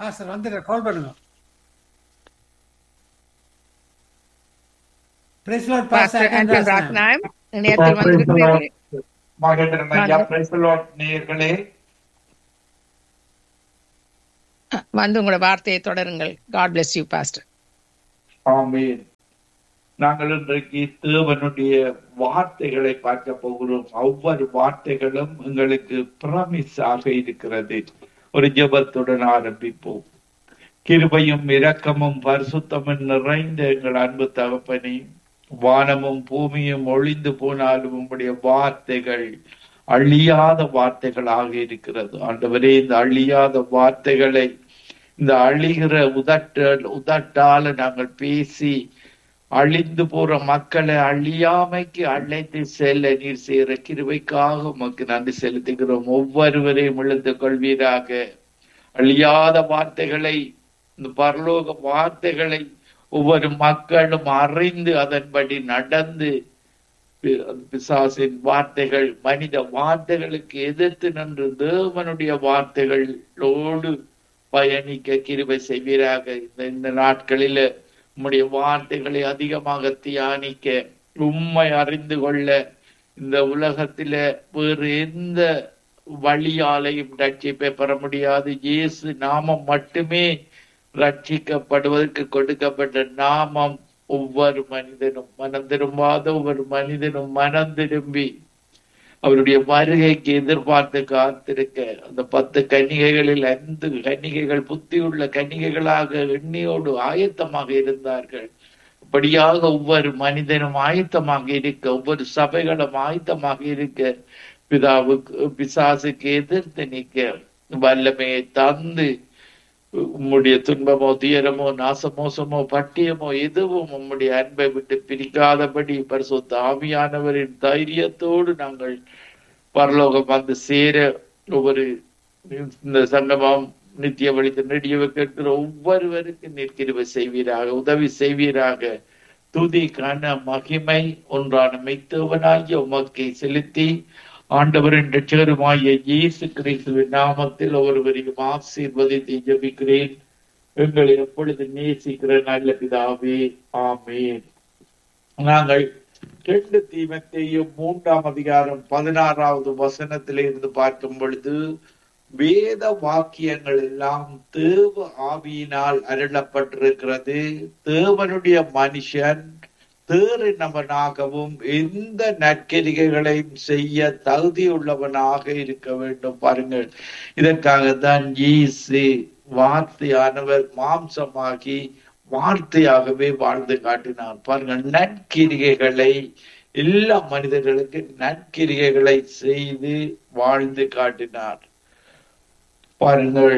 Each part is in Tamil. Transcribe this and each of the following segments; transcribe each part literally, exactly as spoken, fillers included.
பாஸ்டர் வந்துடுற கால் பண்ணுங்க. Price Lord pastor pastor Anton Anton ராசனாம். ராசநாயம் இணையத்தில் வந்திருக்கிறீர்கள். மகேந்திரன் ஐயா, பிரைஸ் தி லார்ட் நேயர்களே, வந்து உங்களோட வார்த்தையை தொடருங்கள். God bless you pastor. ஆமென். நாங்கள் இன்றைக்கு தேவனுடைய வார்த்தைகளை பார்க்க போகிறோம். ஒவ்வொரு வார்த்தைகளும் எங்களுக்கு பிரமிஸ் ஆக இருக்கிறது. ஒரு ஜெபத்துடன் ஆரம்பிப்போம். கிருபையும் இரக்கமும் பரிசுத்தமும் நிறைந்த எங்கள் அன்பு தகப்பனே, வானமும் பூமியும் ஒழிந்து போனாலும் உம்முடைய வார்த்தைகள் அழியாத வார்த்தைகளாக இருக்கிறது. ஆண்டவரே, இந்த அழியாத வார்த்தைகளை இந்த அழிகிற உதட்ட உதட்டால நாங்கள் பேசி அழிந்து போற மக்களை அழியாமைக்கு அழைத்து செல்ல நீர் செய்கிற கிருபைக்காக உமக்கு நன்றி செலுத்துகிறோம். ஒவ்வொருவரையும் இழுந்து கொள்வீராக. அழியாத வார்த்தைகளை, இந்த பரலோக வார்த்தைகளை ஒவ்வொரு மக்களும் அறிந்து அதன்படி நடந்து பிசாசின் வார்த்தைகள் மனித வார்த்தைகளுக்கு எதிர்த்து நின்று தேவனுடைய வார்த்தைகளோடு பயணிக்க கிருபை செய்வீராக. இந்த இந்த நாட்களில உம்முடைய வார்த்தைகளை அதிகமாக தியானிக்க, உண்மை அறிந்து கொள்ள, இந்த உலகத்தில வேறு எந்த வழியாலையும் ரட்சிப்பை பெற முடியாது. இயேசு நாமம் மட்டுமே ரட்சிக்கப்படுவதற்கு கொடுக்கப்பட்ட நாமம். ஒவ்வொரு மனிதனும் மனம் திரும்பாத ஒவ்வொரு மனிதனும் மனம் திரும்பி அவருடைய வருகைக்கு எதிர்பார்த்து காத்திருக்க, அந்த பத்து கன்னிகைகளில் ஐந்து கன்னிகைகள் புத்தியுள்ள கன்னிகைகளாக எண்ணியோடு ஆயத்தமாக இருந்தார்கள். அப்படியாக ஒவ்வொரு மனிதனும் ஆயத்தமாக இருக்க, ஒவ்வொரு சபைகளும் ஆயத்தமாக இருக்க, பிதாவுக்கு பிசாசுக்கு எதிர்த்து நிற்க வல்லமையை தந்து உம்முடைய துன்பமோ துயரமோ நாசமோசமோ பட்டியமோ எதுவும் உம்முடைய அன்பை விட்டு பிரிக்காதபடி பரிசுத்த ஆவியானவரின் தைரியத்தோடு நாங்கள் பரலோகம் வந்து சேர ஒவ்வொரு இந்த சங்கமம் நித்திய வழித்து நெடியவை கேட்கிற ஒவ்வொருவருக்கு நீர் கிருபை செய்வீராக, உதவி செய்வீராக. துதி கன மகிமை ஒன்றான மெய்த்தவனாகிய உமக்கை செலுத்தி ஆண்டவரின் ரட்சகருமாகிய இயேசு கிறிஸ்துவின் நாமத்தில் ஒருவரையும் ஆசீர்வதித்து ஜெபிக்கிறேன். எங்களை எப்பொழுது நேசிக்கிற நல்ல பிதாவே, ஆமென். நாங்கள் ரெண்டு தீமோத்தேயு மூன்றாம் அதிகாரம் பதினாறாவது வசனத்திலே இருந்து பார்க்கும் பொழுது, வேத வாக்கியங்கள் எல்லாம் தேவ ஆவியினால் அருளப்பட்டிருக்கிறது. தேவனுடைய மனுஷன் தேறினவனாகவும் எந்த நற்கிரிகைகளையும் செய்ய தகுதியுள்ளவனாக இருக்க வேண்டும். பாருங்கள், இதற்காகத்தான் இயேசு வார்த்தையானவர் மாம்சமாகி வார்த்தையாகவே வாழ்ந்து காட்டினார். பாருங்கள், நற்கிரிகைகளை எல்லா மனிதர்களுக்கு நற்கிரிகைகளை செய்து வாழ்ந்து காட்டினார். பாருங்கள்,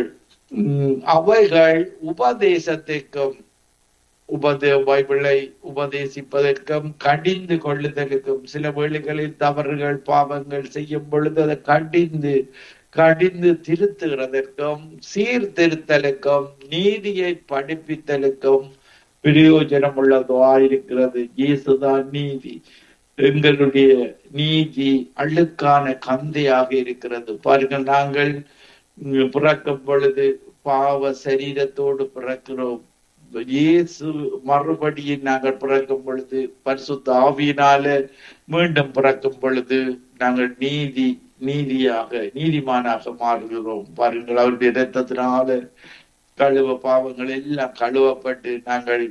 அவைகள் உபதேசத்திற்கும் உபதே பைபிளை உபதேசிப்பதற்கும் கடிந்து கொள்ளுதலுக்கும், சில வேளைகளில் தவறுகள் பாவங்கள் செய்யும் பொழுது அதை கடிந்து கடிந்து திருத்துகிறதற்கும் சீர்திருத்தலுக்கும் நீதியை படிப்பித்தலுக்கும் பிரயோஜனம் உள்ளதாயிருக்கிறது. இயேசுதான் நீதி. எங்களுடைய நீதி அழுக்கான கந்தையாக இருக்கிறது. பாருங்கள், நாங்கள் பிறக்கும் பொழுது பாவ சரீரத்தோடு பிறக்கிறோம். இயேசு மறுபடியும் நாங்கள் பிறக்கும் பொழுது பரிசுத்த ஆவியினால மீண்டும் பிறக்கும் பொழுது நாங்கள் நீதி நீதியாக நீதிமானாக மாறுகிறோம். பாருங்கள், அவருடைய இரத்தத்தினால கழுவ பாவங்கள் எல்லாம் கழுவப்பட்டு நாங்கள்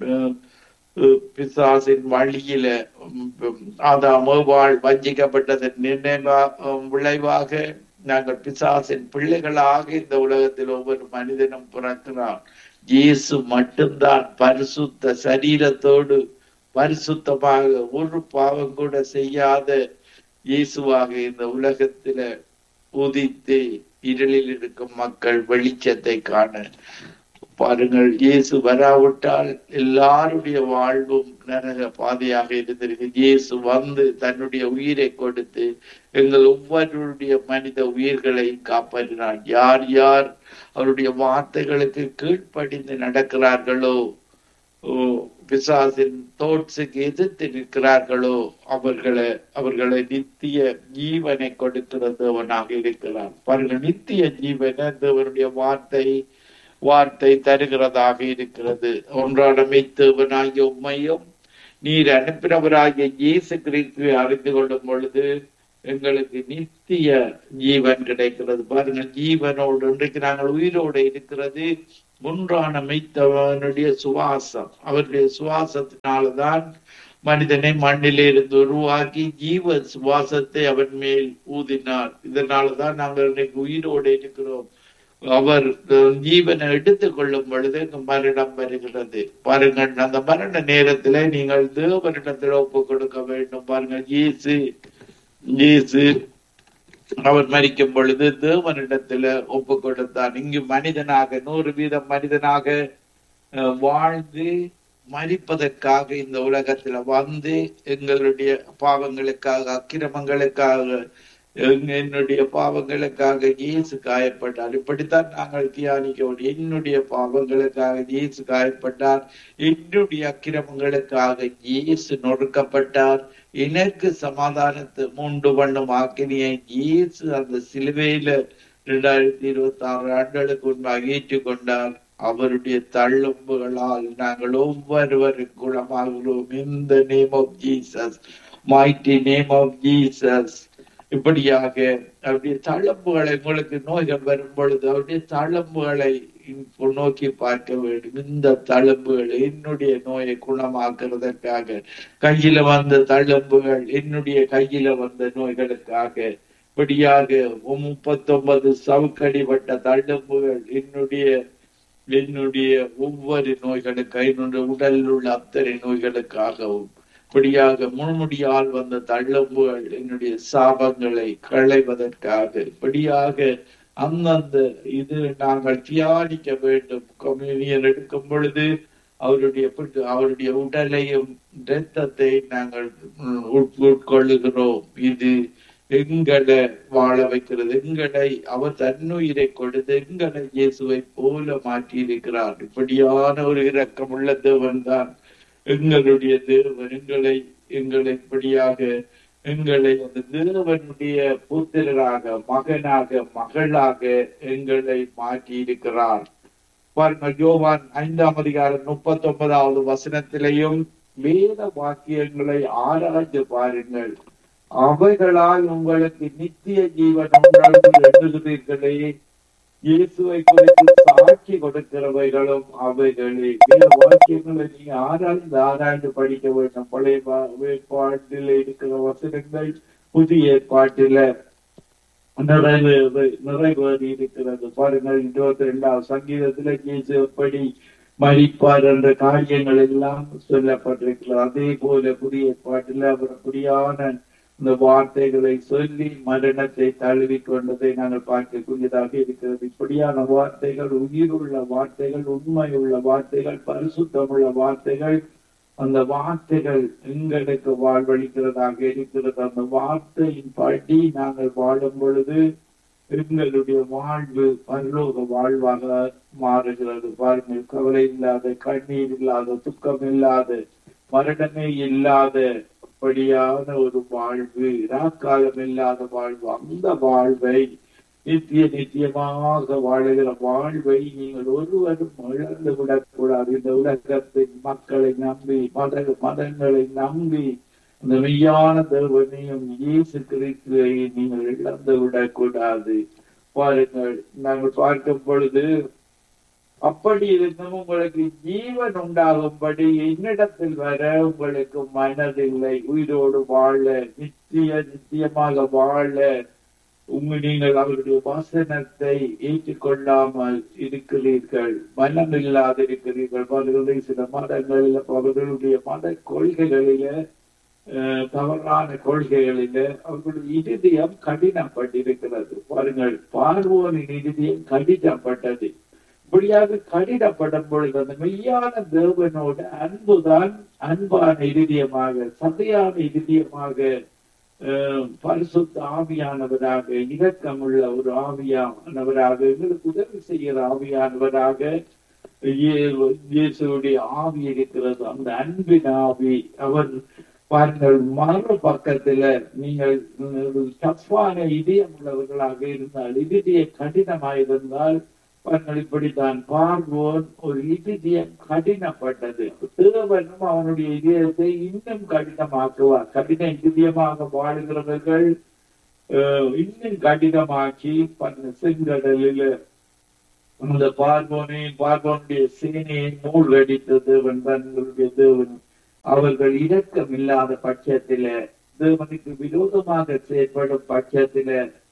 பிசாசின் வழியில ஆதாம் ஏவாள் வஞ்சிக்கப்பட்டதன் நினைவா விளைவாக நாங்கள் பிசாசின் பிள்ளைகளாக இந்த உலகத்தில் ஒவ்வொரு மனிதனும் பிறக்கிறான். இயேசு மட்டும்தான் பரிசுத்த சரீரத்தோடு பரிசுத்தமாக ஒரு பாவம் கூட செய்யாத இயேசுவாக இந்த உலகத்தில உதித்து இருளில் இருக்கும் மக்கள் வெளிச்சத்தை காண. பாருங்கள், இயேசு வராவிட்டால் எல்லாருடைய வாழ்வும் நரக பாதையாக இருந்திருக்கு. இயேசு வந்து தன்னுடைய உயிரை கொடுத்து எங்கள் ஒவ்வொருடைய மனித உயிர்களை காப்பாற்றினார். யார் யார் அவருடைய வார்த்தைகளுக்கு கீழ்ப்படிந்து நடக்கிறார்களோ, பிசாசின் தோட்ஸுக்கு எதிர்த்து நிற்கிறார்களோ, அவர்களை அவர்களை நித்திய ஜீவனை கொடுக்கிற தேவனாக இருக்கிறார். பாருங்கள், நித்திய ஜீவனை தேவனுடைய வார்த்தை வார்த்தை தருகிறதாக இருக்கிறது. ஒன்றான மெய்த்தேவனாகிய உம்மையும் நீர் அனுப்பினவராகிய இயேசு கிறிஸ்துவை அறிந்து கொள்ளும் பொழுது எங்களுக்கு நித்திய ஜீவன் கிடைக்கிறது. பாருங்க, ஜீவனோடு இன்றைக்கு நாங்கள் உயிரோடு இருக்கிறது ஒன்றான மெய்த்தவனுடைய சுவாசம். அவருடைய சுவாசத்தினால்தான் மனிதனை மண்ணிலே இருந்து உருவாக்கி ஜீவ சுவாசத்தை அவன் மேல் ஊதினார். இதனாலதான் நாங்கள் இன்னைக்கு உயிரோடு இருக்கிறோம். அவர் ஜீவனை எடுத்துக் கொள்ளும் பொழுது மரணம் வருகிறது. பாருங்கள், அந்த மரண நேரத்திலே நீங்கள் தேவனிடத்தில் ஒப்பு கொடுக்க வேண்டும். பாருங்கள், இயேசு இயேசு அவர் மரிக்கும் பொழுது தேவனிடத்துல ஒப்பு கொடுத்தான். இங்கு மனிதனாக நூறு வீதம் மனிதனாக வாழ்ந்து மரிப்பதற்காக இந்த உலகத்துல வந்து எங்களுடைய பாவங்களுக்காக அக்கிரமங்களுக்காக என்னுடைய பாவங்களுக்காக இயேசு காயப்பட்டார். இப்படித்தான் நாங்கள் தியானிக்க. என்னுடைய பாவங்களுக்காக இயேசு காயப்பட்டார், என்னுடைய அக்கிரமங்களுக்காக இயேசு நொறுக்கப்பட்டார், எனக்கு சமாதானத்தை மூன்று பண்ணும் ஆக்கினியை இயேசு அந்த சிலுவையில இரண்டாயிரத்தி இருபத்தி ஆறு ஆண்டுகளுக்கு முன்பாக ஏற்றுக் கொண்டார். அவருடைய தள்ளும்புகளால் நாங்கள் ஒவ்வொருவரும் குணமாகிறோம். இந்த name of Jesus, mighty name of Jesus. இப்படியாக அவருடைய தழும்புகளை, உங்களுக்கு நோய்கள் வரும் பொழுது அவருடைய தழும்புகளை நோக்கி பார்க்க வேண்டும். இந்த தழும்புகள் என்னுடைய நோயை குணமாக்குறதற்காக, கையில வந்த தழும்புகள் என்னுடைய கையில வந்த நோய்களுக்காக, இப்படியாக முப்பத்தி ஒன்பது சவுக்கடிப்பட்ட தழும்புகள் என்னுடைய என்னுடைய ஒவ்வொரு நோய்களுக்கு, என்னுடைய உடலில் உள்ள அத்தனை நோய்களுக்காகவும், இப்படியாக முழுமுடியால் வந்த தழும்புகள் என்னுடைய சாபங்களை களைவதற்காக, இப்படியாக அந்தந்த இது நாங்கள் தியானிக்க வேண்டும். கம்யூனியன் எடுக்கும் பொழுது அவருடைய அவருடைய உடலையும் இரத்தத்தை நாங்கள் உட்கொள்ளுகிறோம். இது எங்களை வாழ வைக்கிறது. எங்களை அவர் தன்னுயிரை கொடுத்து எங்களை இயேசுவை போல மாற்றி இருக்கிறார். இப்படியான ஒரு இரக்கமுள்ள தேவன் தான் எங்களுடைய தேவன். எங்களை எங்களை இப்படியாக எங்களை அந்த தேவனுடைய புத்திரராக, மகனாக, மகளாக எங்களை மாற்றி இருக்கிறார். பாருங்கள், யோவான் ஐந்தாம் அதிகாரம் முப்பத்தி ஒன்பதாவது வசனத்திலையும் வேத வாக்கியங்களை ஆராய்ந்து பாருங்கள். அவைகளால் உங்களுக்கு நித்திய ஜீவன் எழுதுகிறீர்களே, இயேசுவை குறித்து சாட்சி கொடுக்கிறவைகளும் அவைகளே. வேத வாக்கியங்களை நீங்க ஆராய்ந்து ஆராய்ந்து படிக்க வேண்டும். பழைய ஏற்பாட்டில இருக்கிற வசனங்கள் புதிய ஏற்பாட்டில நிறைவேறு நிறைவேறி இருக்கிறது. பாருங்கள், இருபத்தி ரெண்டாவது சங்கீதத்துல இயேசு எப்படி மரிப்பார் என்ற காரியங்கள் எல்லாம் சொல்லப்பட்டிருக்கிறது. அதே போல புதிய ஏற்பாட்டில் அவர் அப்படியான இந்த வார்த்தைகளை சொல்லி மரணத்தை தழுவி கொண்டதை நாங்கள் பார்க்கக்கூடியதாக இருக்கிறது. இப்படியான வார்த்தைகள் உயிருள்ள வார்த்தைகள், உண்மையுள்ள வார்த்தைகள், பரிசுத்தமுள்ள வார்த்தைகள். அந்த வார்த்தைகள் எங்களுக்கு வாழ்வளிக்கிறதாக இருக்கிறது. அந்த வார்த்தையின் படி நாங்கள் வாழும் பொழுது எங்களுடைய வாழ்வு பரலோக வாழ்வாக மாறுகிறது. பாருங்கள், கவலை இல்லாத, கண்ணீர் இல்லாத, துக்கம் இல்லாத, மரணமே இல்லாத படியான ஒரு வாழ்வு, இராக்காலம் இல்லாத வாழ்வு. அந்த வாழ்வை, நித்திய நித்தியமாக வாழுகிற வாழ்வை நீங்கள் ஒருவரும் இழந்து விடக்கூடாது. இந்த உலகத்தின் மக்களை நம்பி, மத மதங்களை நம்பி இந்த மெய்யான தேவனையும் இயேசு கிறிஸ்துவை நீங்கள் இழந்து விடக்கூடாது. பாருங்கள், நாங்கள் பார்க்கும் பொழுது அப்படி இருந்தும் உங்களுக்கு ஜீவன் உண்டாகும்படி என்னிடத்தில் வர உங்களுக்கு மனதில்லை. உயிரோடு வாழ, நித்திய நித்தியமாக வாழ உங்க நீங்கள் அவருடைய வசனத்தை ஏற்றுக்கொள்ளாமல் இருக்கிறீர்கள், மனம் இல்லாது இருக்கிறீர்கள். அவர்களுடைய சில மதங்களில், அவர்களுடைய மத கொள்கைகளில, தவறான கொள்கைகளில அவர்களுடைய இருதயம் கடினப்பட்டிருக்கிறது. பாருங்கள், பார்வோனின் இருதயம் கடினப்பட்டது. இப்படியாக கடினப்படும் பொழுது அந்த மெய்யான தேவனோட அன்புதான் அன்பான இருதயமாக, சதையான இருதயமாக, பரிசுத்த ஆவியானவராக, இரக்கமுள்ள ஒரு ஆவியானவராக, எங்களுக்கு உதவி செய்கிற ஆவியானவராக இயேசுடைய ஆவி இருக்கிறது. அந்த அன்பின் ஆவி. அவர் பாருங்கள், மறு பக்கத்துல நீங்கள் டஃப்பான இதயம் உள்ளவர்களாக இருந்தால், இதய கடினமாயிருந்தால் பாருங்கள், இப்படித்தான் பார்வோன் ஒரு இதயம் கடினப்பட்டது. தேவனும் அவனுடைய இதயத்தை இன்னும் கடினமாக்குவார். கடின இதயமாக வாழுகிறவர்கள் அஹ் இன்னும் கடினமாக்கி பண்ண செங்கடலில் அந்த பார்வோனை பார்வோனுடைய சேனையை மூழ்கடித்த தேவன் தங்களுடைய தேவன். அவர்கள் இரக்கம் இல்லாத பட்சத்தில, தேவனுக்கு விரோதமாக செயற்படும் பட்சத்தில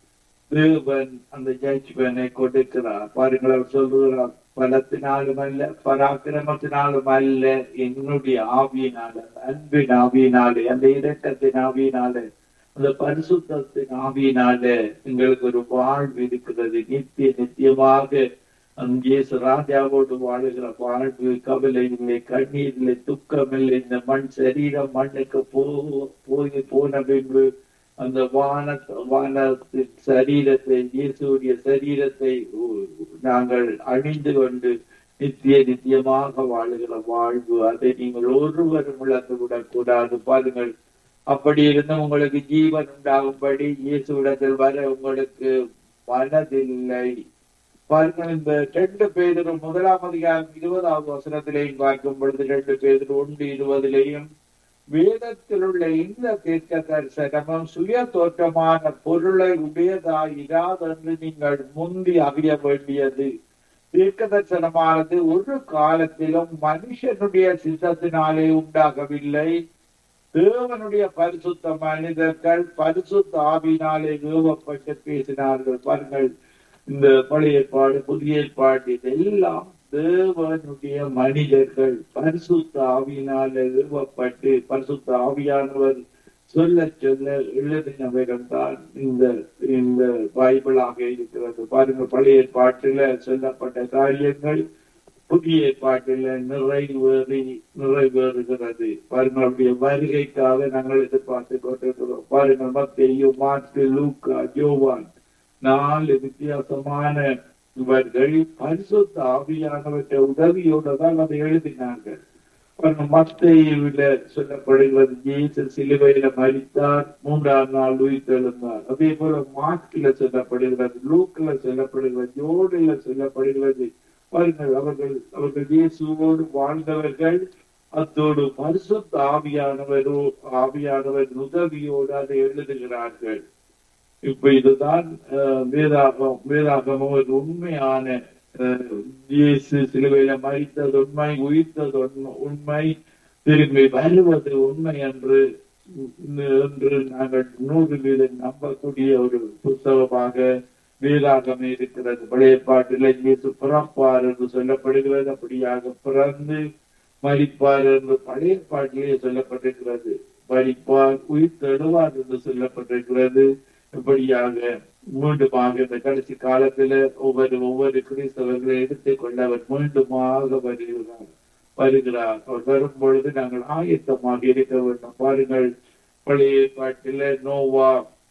தேவன் அந்த ஜட்ஜ்மென்டை கொடுக்கிறார். பாருங்கள், அவர் சொல்லுகிறார், பலத்தினாலும் அல்ல, பராக்கிரமத்தினாலும் அல்ல, என்னுடைய ஆவியினால, அன்பின் ஆவியினாலே, அந்த இரக்கத்தின் ஆவியினாலே, அந்த பரிசுத்தத்தின் ஆவியினால எங்களுக்கு ஒரு வாழ்வு இருக்கிறது. நித்திய நித்தியமாக அங்கே ராஜாவோடு வாழுகிற வாழ்வு. கவலை இல்லை, கண்ணீர் இல்லை, துக்கம் இல்லை. இந்த மண் சரீரம் மண்ணுக்கு போ போய் போன பின்பு அந்த வான வானத்தின் சரீரத்தை, இயேசுடைய சரீரத்தை நாங்கள் அணிந்து கொண்டு நித்திய நித்தியமாக வாழுகிற வாழ்வு. அதை நீங்கள் ஒருவரும் இழந்து விடக்கூடாது. பாருங்கள், அப்படி இருந்தும் உங்களுக்கு ஜீவன் உண்டாகும்படி இயேசுவிடத்தில் வர உங்களுக்கு மனதில்லை. பாருங்கள், இந்த ரெண்டு பேரும் முதலாம் அதிகாரம் இருபதாவது வசனத்திலேயும் பார்க்கும் பொழுது, ரெண்டு பேர் ஒன்று இருபதிலேயும் வேதத்தில் உள்ள இந்த தீர்க்க தரிசனமும் சுய தோற்றமான பொருளை உடையதாயிராது என்று நீங்கள் முந்தி அறிய வேண்டியது. தீர்க்க தரிசனமானது ஒரு காலத்திலும் மனுஷனுடைய சித்தத்தினாலே உண்டாகவில்லை. தேவனுடைய பரிசுத்த மனிதர்கள் பரிசுத்த ஆவியினாலே ஏவப்பட்டு பேசினார்கள். பாருங்கள், இந்த பழைய ஏற்பாடு புதிய ஏற்பாடு இதெல்லாம் தேவனுடைய மனிதர்கள் பரிசுத்த ஆவியினாலே ஏவப்பட்டு பரிசுத்த ஆவியானவர் சொல்ல சொல்ல எழுதினவர்கள் தான் இந்த இந்த பைபிளாக இருக்கிறது. பாருங்கள், பழைய ஏற்பாட்டில சொல்லப்பட்ட காரியங்கள் புதிய ஏற்பாட்டில நிறைவேறி நிறைவேறுகிறது. பாருங்கள், அவருடைய வருகைக்காக நாங்கள் எதிர்பார்த்து கொண்டிருக்கிறோம். பாருங்கள், மத்தேயு, மார்க்கு, லூக்கா, யோவான் நாலு வித்தியாசமான இவர்கள் பரிசுத்த ஆவியானவற்றை உதவியோடு தான் அதை எழுதினார்கள். மத்தேயுவில சொல்லப்படுகிறது, இயேசு சிலுவையில மரித்தார், மூன்றாம் நாள் உயிர்த்தெழுந்தார். அதே போல மார்க்கில சொல்லப்படுகிறது, லூக்கில சொல்லப்படுகிறது, யோடில சொல்லப்படுகிறது. பாருங்கள், அவர்கள் அவர்கள் இயேசுவோடு வாழ்ந்தவர்கள். அத்தோடு பரிசுத்த ஆவியானவரோ ஆவியானவர் உதவியோடு அதை எழுதுகிறார்கள். இப்ப இதுதான் வேதாகம் வேதாகமம் ஒரு உண்மையான இயேசு சிலுவையில மரித்தது உண்மை, உயிர்த்தது உண்மை, திரும்பி வருவது உண்மை என்று என்று நாங்கள் நூறு வீதம் நம்பக்கூடிய ஒரு புத்தகமாக வேதாகமே இருக்கிறது. பழைய பாட்டில இயேசு பிறப்பார் என்று சொல்லப்படுகிறது. அப்படியாக பிறந்து மரிப்பார் என்று பழைய பாட்டிலே சொல்லப்பட்டிருக்கிறது. மரிப்பார், உயிர் தடுவார் என்று சொல்லப்பட்டிருக்கிறது. இப்படியாக மீண்டுமாக இந்த கடைசி காலத்துல ஒவ்வொரு ஒவ்வொரு கிறிஸ்தவர்களை எடுத்துக்கொண்டு அவர் மீண்டுமாக வருகிறார் வருகிறார் அவர் வரும் பொழுது நாங்கள் ஆயத்தமாக இருக்க வேண்டும். பாருங்கள், பழைய பாட்டில நோவா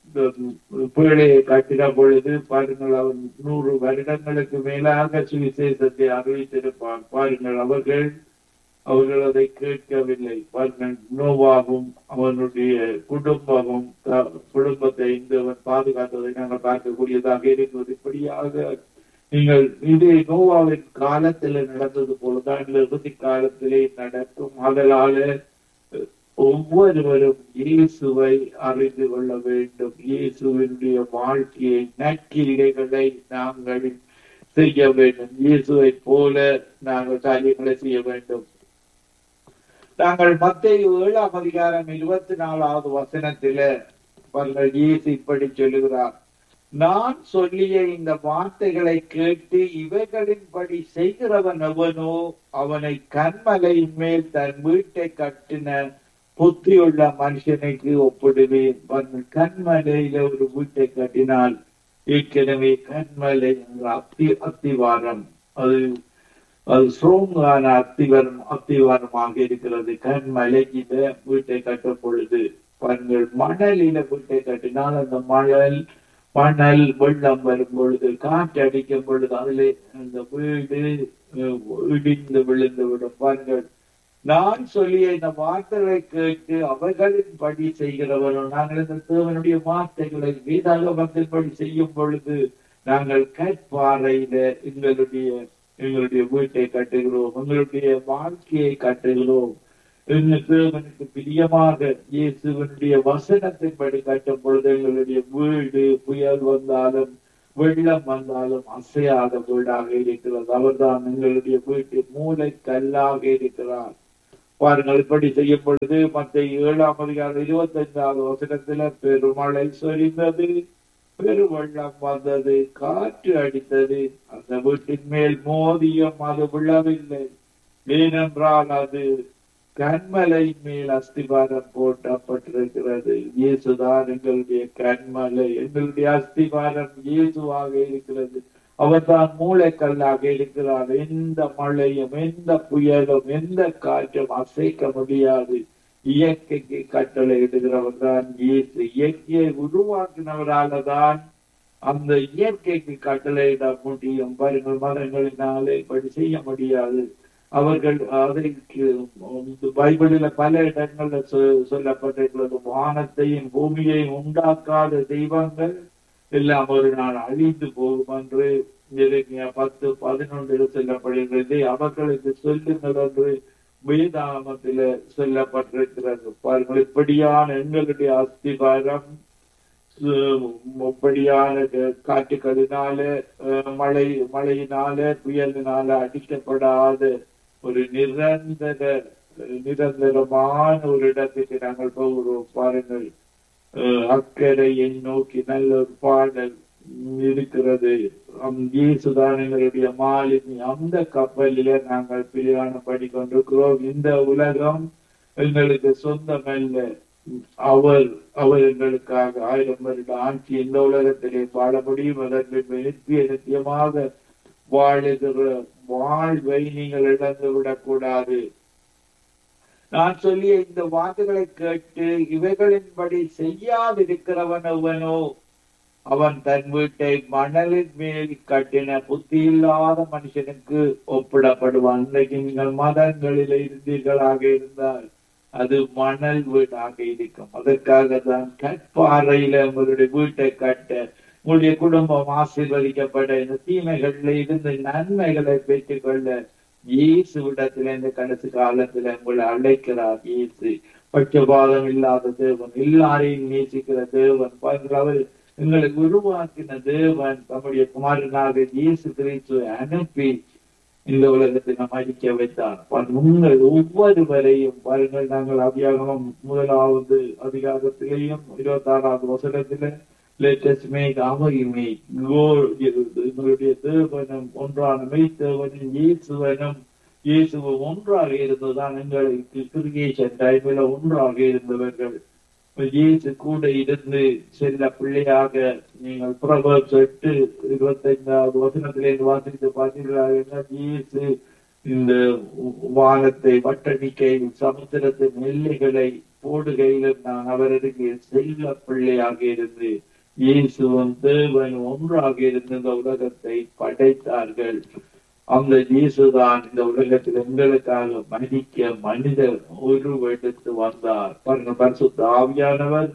பிழையை காட்டின பொழுது பாருங்கள், அவன் நூறு வருடங்களுக்கு மேலாக சுவிசேஷத்தை அறிவித்திருப்பான். பாருங்கள், அவர்கள் அவர்கள் அதை கேட்கவில்லை. பாருங்கள், நோவாவும் அவனுடைய குடும்பமும் குடும்பத்தை இந்தவன் பாதுகாத்ததை நாங்கள் பார்க்கக்கூடியதாக இருக்கிறது. இப்படியாக நீங்கள் இதே நோவாவின் காலத்துல நடந்தது போலதான் இறுதி காலத்திலே நடக்கும். அதனால ஒவ்வொருவரும் இயேசுவை அறிந்து கொள்ள வேண்டும். இயேசுவினுடைய வாழ்க்கையை நற்கிரிகைகளை நாங்கள் செய்ய வேண்டும். இயேசுவை போல நாங்கள் காரியங்களை செய்ய வேண்டும். நாங்கள் மத்தேயு ஏழாம் அதிகாரம் இருபத்தி நாலாவது வசனத்தில இயேசு இப்படி சொல்லுகிறார், நான் சொல்லிய இந்த வார்த்தைகளை கேட்டு இவைகளின்படி செய்கிறவன் எவனோ அவனை கன்மலையின் மேல் தன் வீட்டை கட்டின புத்தியுள்ள மனுஷனுக்கு ஒப்பிடுவேன். கண்மலையில ஒரு வீட்டை கட்டினால் ஏற்கனவே கண்மலை அத்தி அத்திவாரம் அது அது ஸ்ட்ராங்கான அத்திவரம் அத்திவாரமாக இருக்கிறது. கண்மலையில வீட்டை கட்டும் பொழுது பாருங்கள், மணலில வீட்டை கட்டினால் அந்த மணல் மணல் வெள்ளம் வரும் பொழுது, காற்று அடிக்கும் பொழுது அதிலே அந்த வீடு இடிந்து விழுந்து விடும். பாருங்கள், நான் சொல்லிய இந்த வார்த்தைகளை கேட்டு அவர்களின் படி செய்கிறவர்கள், நாங்கள் இந்த தேவனுடைய வார்த்தைகளை வேதாகமத்தின்படி செய்யும் பொழுது நாங்கள் கற்பாறையில எங்களுடைய எங்களுடைய வீட்டை கட்டுகிறோம், எங்களுடைய வாழ்க்கையை கட்டுகிறோம். தேவனுக்கு பிரியமாக இயேசுவனுடைய வசனத்தின்படி கட்டும் பொழுது எங்களுடைய வீடு புயல் வந்தாலும் வெள்ளம் வந்தாலும் அசையாத வீடாக இருக்கிறது. அவர்தான் எங்களுடைய வீட்டு மூளை கல்லாக இருக்கிறார். பாருங்கள், இப்படி செய்யும் பொழுது மற்ற ஏழாம் அதிகாரம் இருபத்தி ஐந்தாவது வசனத்துல பெருமழை சொரிந்தது, பெருவெள்ளம் வந்தது, காற்று அடித்தது, அந்த வீட்டின் மேல் மோதியும் அது விழவில்லை, ஏனென்றால் அது கண்மலை மேல் அஸ்திபாரம் போட்டப்பட்டிருக்கிறது. இயேசுதான் எங்களுடைய கண்மலை, எங்களுடைய அஸ்திபாரம் இயேசுவாக இருக்கிறது. அவர்தான் மூளைக்கல்லாக இருக்கிறார். எந்த மழையும் எந்த புயலும் எந்த காற்றும் அசைக்க முடியாது. இயற்கைக்கு கட்டளை இடுகிறவர் தான் இயேசு. இயற்கையை உருவாக்கினவரால தான் அந்த இயற்கைக்கு கட்டளையிட முடியும். பாருங்கள், மதங்களினாலே இப்படி செய்ய முடியாது. அவர்கள் அதற்கு பைபிளில பல இடங்கள்ல சொல்லப்பட்டிருக்கிறது, வானத்தையும் பூமியையும் உண்டாக்காத தெய்வங்கள் எல்லாம் ஒரு நாள் அழிந்து போகும் என்று பத்து பதினொன்றில் சொல்லப்படுகிறது. அவர்களுக்கு சொல்லுங்கள் என்று வேதாகமத்தில சொல்லப்பட்டிருக்கிறது. பாருங்கள், இப்படியான எங்களுடைய அஸ்திபாரம் இப்படியான காற்றுகளினால மழை மழையினால புயலினால அடிக்கப்படாத ஒரு நிரந்தர நிரந்தரமான ஒரு இடத்துக்கு நாங்கள் போகிறோம். பாருங்கள், அக்கறையை நோக்கி நல்ல ஒரு பாடல் இருக்கிறது. இயேசுதான் எங்களுடைய மாலினி. அந்த கப்பலில நாங்கள் பிரயாணம் பண்ணி கொண்டிருக்கிறோம். இந்த உலகம் எங்களுக்கு சொந்தமல்ல. அவர் அவர் எங்களுக்காக ஆயிரம் வருட ஆட்சி இந்த உலகத்திலே வாழ முடியும். அதற்கு நித்திய நித்தியமாக வாழுகிற வாழ்வை நீங்கள் இழந்து விடக்கூடாது. நான் சொல்லிய இந்த வாக்குகளை கேட்டு இவைகளின்படி செய்யாதிருக்கிறவன் எவனோ அவன் தன் வீட்டை மணலின் மேல் கட்டின புத்தி இல்லாத மனுஷனுக்கு ஒப்பிடப்படுவான். இன்றைக்கு நீங்கள் மதங்களில் இருந்தீர்களாக இருந்தால் அது மணல் வீடாக இருக்கும். அதற்காக தான் கற்பாறையில உங்களுடைய வீட்டை கட்ட, உங்களுடைய குடும்பம் ஆசீர்வதிக்கப்பட, இந்த தீமைகள்ல இருந்து நன்மைகளை பெற்றுக் கொள்ள இயேசு விடத்துல இந்த கடைசி காலத்துல உங்களை அழைக்கிறார். இயேசு பட்சபாதம் இல்லாத தேவன், எல்லாரையும் நேசிக்கிற தேவன். அவர் எங்களுக்கு உருவாக்கின தேவன் தம்முடைய குமாரனாக இயேசு கிறிஸ்துவை அனுப்பி இந்த உலகத்தை நாம் அழிக்க வைத்தார். உங்கள் ஒவ்வொருவரையும் பாருங்கள், நாங்கள் அதிகாரம் முதலாவது அதிகாரத்திலேயும் இருபத்தி ஆறாவது வசனத்தில எங்களுடைய தேவனும் ஒன்றான மெய்தேவனும் இயேசுவனும் இயேசுவும் ஒன்றாக இருந்ததுதான் எங்களுக்கு கிரிகேஷன் டைம்ல ஒன்றாக இருந்தவர்கள். இயேசு கூட இருந்து செல்ல பிள்ளையாக நீங்கள் புறவர்ஸ் எட்டு இருபத்தி ஐந்தாவது வசனத்திலிருந்து வாசித்து பார்த்தீர்களாக இயேசு இந்த வானத்தை வட்டணிக்கையில் சமுத்திரத்தின் எல்லைகளை போடுகையில் நான் அவருக்கு செல்ல பிள்ளையாக இருந்து இயேசுவும் தேவன் ஒன்றாக இருந்து இந்த உலகத்தை படைத்தார்கள். அந்த இயேசுதான் இந்த உலகத்தில் எங்களுக்காக மதிக்க மனிதர் உருவெடுத்து வந்தார். பாருங்கள், பரிசுத்த ஆவியானவர்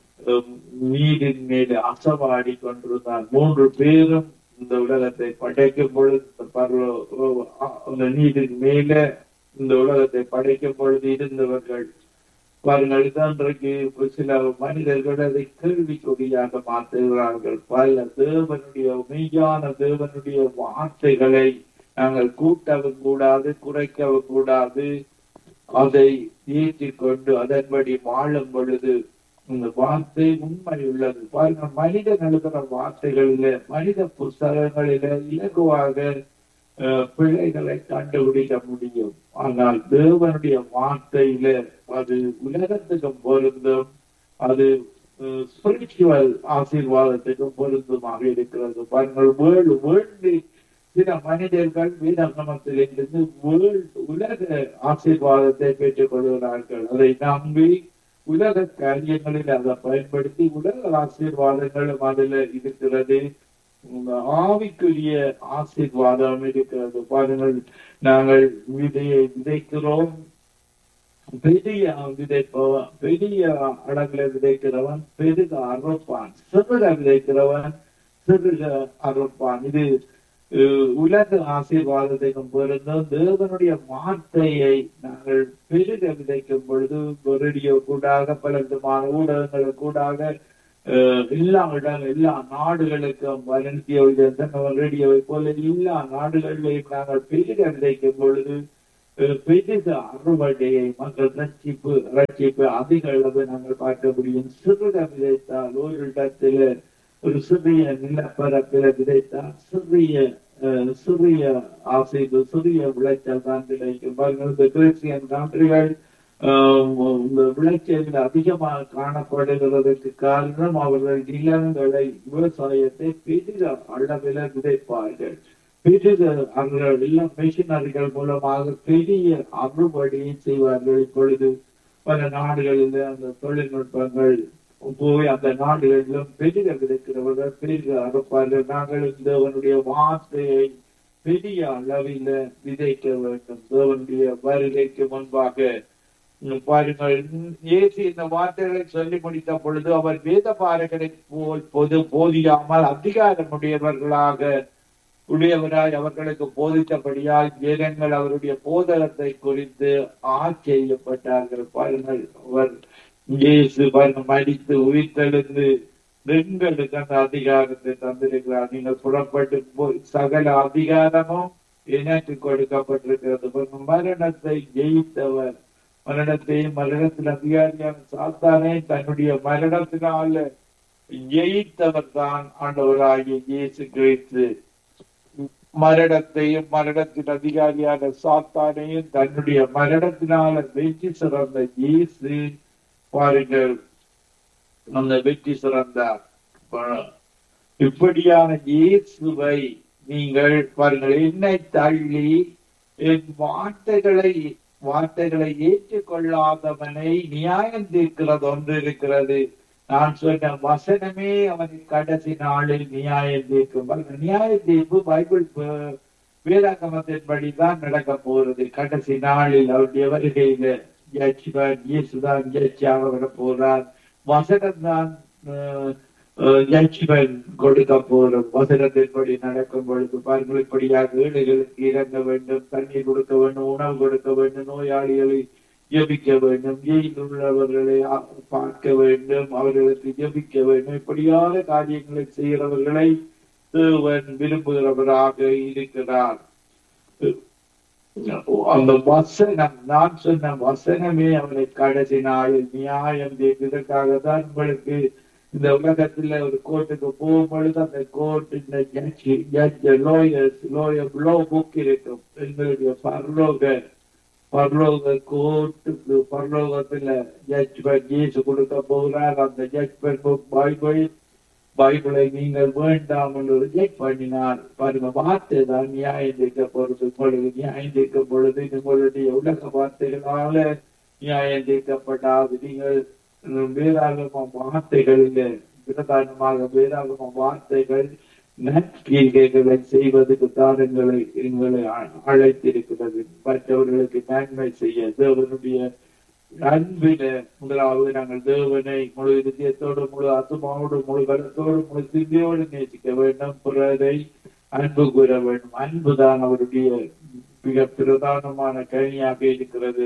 நீரின் மேலே அசவாடி கொண்டிருந்தார். மூன்று பேரும் இந்த உலகத்தை படைக்கும் பொழுது அந்த நீரின் மேல இந்த உலகத்தை படைக்கும் பொழுது இருந்தவர்கள். பாருங்கள், இன்றைக்கு சில மனிதர்கள் அதை கேள்விக்குறியாக மாற்றுகிறார்கள். பல தேவனுடைய மெய்யான தேவனுடைய வார்த்தைகளை நாங்கள் கூட்டவும் கூடாது, குறைக்கவும் கூடாது. அதை ஏற்றிக்கொண்டு அதன்படி வாழும் பொழுது இந்த வார்த்தை உண்மை உள்ளது. பாருங்கள், மனிதன் எழுதுகிற வார்த்தைகளில மனித புஸ்தகங்களில இலகுவாக பிழைகளை கண்டுபிடிக்க முடியும். ஆனால் தேவனுடைய வார்த்தையில அது உலகத்துக்கும் பொருந்தும், அது ஸ்பிரிச்சுவல் ஆசீர்வாதத்துக்கும் பொருந்துமாக இருக்கிறது. பாருங்கள், வேர்ல்டு வேர்ல்டு சில மனிதர்கள் வேதாகமத்திலிருந்து உலக ஆசீர்வாதத்தை பெற்றுக் கொள்கிறார்கள். அதை நம்பி உலக காரியங்களில் அதை பயன்படுத்தி உலக ஆசீர்வாதங்களும் அதில் இருக்கிறது. ஆவிக்குரிய ஆசீர்வாதம் இருக்கிறது. பாருங்கள், நாங்கள் விதையை விதைக்கிறோம். பெரிய விதைப்பவன் பெரிய அளவில் விதைக்கிறவன் பெருக அறுப்பான். சிறுக விதைக்கிறவன் சிறுக அறுப்பான். இது உலக ஆசீர்வாதத்தையும் பொருந்தும். தேவனுடைய வார்த்தையை நாங்கள் பெருக விதைக்கும் பொழுது ரேடியோ கூடாக பல விதமான ஊடகங்களுக்கு கூடாக எல்லா இடம் எல்லா நாடுகளுக்கும் ரேடியோவை போல எல்லா நாடுகளிலையும் நாங்கள் பெருக விதைக்கும் பொழுது பெருக அறுவடையை மக்கள் ரட்சிப்பு ரட்சிப்பு அதிக அளவு நாங்கள் பார்க்க முடியும். சிறுக விதைத்தால் ஒரு இடத்துல ஒரு சிறிய நிலப்பரப்பில விதைத்தால் சிறிய சிறிய ஆசைவு சிறிய விளைச்சல் தான் கிடைக்கும். இந்த கிறிஸ்டியன் நாடுகள் விளைச்சல் அதிகமாக காணப்படுகிறதுக்கு காரணம் அவர்கள் நிலங்களை விவசாயத்தை பெரிய அளவில் விதைப்பார்கள். பெரிய அவர்கள் எல்லாம் மிஷினரிகள் மூலமாக பெரிய அறுவடையை செய்வார்கள். இப்பொழுது பல நாடுகளில் அந்த தொழில்நுட்பங்கள் போய் அந்த நாடுகளிலும் பெரிய விதைக்கிறவர்கள் பெரிய அறுப்பார்கள். நாங்கள் தேவனுடைய வார்த்தையை பெரிய அளவில் விதைக்க வேண்டும். தேவனுடைய வருகைக்கு முன்பாக பாருங்கள், இயேசு இந்த வார்த்தைகளை சொல்லி முடித்த பொழுது அவர் வேத பாரகரை போல் பொது போதியாமல் அதிகாரமுடையவர்களாக உடையவராய் அவர்களுக்கு போதித்தபடியால் ஜனங்கள் அவருடைய போதகத்தை குறித்து ஆச்சரியப்பட்டார்கள். பாருங்கள், அவர் இயேசு பாருங்கள் மடித்து உயிர்த்தெழுந்து எங்களுக்கு அந்த அதிகாரத்தை தந்திருக்கிறார். நீங்கள் புறப்பட்டு போய் சகல அதிகாரமும் எனக்கு கொடுக்கப்பட்டிருக்கிறது. மரணத்தை ஜெயித்தவர், மரணத்தையும் மரணத்தின் அதிகாரியான சாத்தானே தன்னுடைய மரணத்தினால ஜெயித்தவர் தான் ஆண்டவராகிய இயேசு கிறிஸ்து. மரணத்தையும் மரணத்தின் அதிகாரியான சாத்தானையும் தன்னுடைய மரணத்தினால வெற்றி சிறந்த இயேசு பாருங்கள் அந்த வெற்றி சிறந்தார். இப்படியான இயேசுவை நீங்கள் பாருங்கள், என்னை தள்ளி என் வார்த்தைகளை வார்த்தைகளை ஏற்றுக்கொள்ளாதவனை நியாயம் தீர்க்கிறது ஒன்று இருக்கிறது. நான் சொன்ன வசனமே அவனை கடைசி நாளில் நியாயம் தீர்க்கும். நியாய தீர்ப்பு பைபிள் வேதாகமத்தின்படிதான் நடக்க போறது. கடைசி நாளில் அவருடைய வருகையில இயேசுதான் ஜட்ஜியாக வர போறார். வசனம் தான் ஜட்ஜ்மென்ட் கொடுக்க போறோம். வசனத்தின்படி நடக்கும் பொழுது பாருங்கள், இப்படியாக ஏழைகளுக்கு இறங்க வேண்டும், தண்ணீர் கொடுக்க வேண்டும், உணவு கொடுக்க வேண்டும், நோயாளிகளை ஜெபிக்க வேண்டும், ஜெயில் உள்ளவர்களை பார்க்க வேண்டும், அவர்களுக்கு ஜெபிக்க வேண்டும். இப்படியான காரியங்களை செய்கிறவர்களை தேவன் விரும்புகிறவராக இருக்கிறார். அந்த வசனம், நான் சொன்ன வசனமே அவனை கடைசி நாளில் நியாயம் தீர்ப்பதற்காக தான் உங்களுக்கு இந்த உலகத்துல ஒரு கோர்ட்டுக்கு போகும் பொழுது அந்த கோர்ட் இந்த ஜட்ஜி judge lowers lower low book இருக்கும். எங்களுடைய பரலோக பரலோக கோர்ட்டுக்கு பரலோகத்துல ஜட்ஜ்மெண்ட் இயேசு கொடுக்க போகிறார். அந்த ஜட்ஜ்மெண்ட் புக் பைபிள் பைபிளை நீங்கள் வேண்டாம் என்று ரிஜெக்ட் பண்ணினார். பாருங்க, வார்த்தை தான் நியாயம் தீர்க்க பொழுது உங்களுக்கு நியாயம் தீர்க்கும் பொழுது உங்களுடைய உலக வார்த்தைகளால நியாயம் தீர்க்கப்படாது. நீங்கள் வேதாகம வார்த்தைகளில் பிரதானமாக வேதாகம வார்த்தைகள் நற்கிரிகைகளை செய்வதற்கு தாரங்களை எங்களை அழைத்திருக்கிறது. மற்றவர்களுக்கு நன்மை செய்ய தேவனுடைய அன்பில முதலாவது நாங்கள் தேவனை முழு இதயத்தோடு முழு ஆத்துமாவோடு முழு பலத்தோடு முழு சிந்தையோடு நேசிக்க வேண்டும். பிறரை அன்பு கூற வேண்டும். அன்புதான் அவருடைய மிக பிரதானமான கனியாக இருக்கிறது.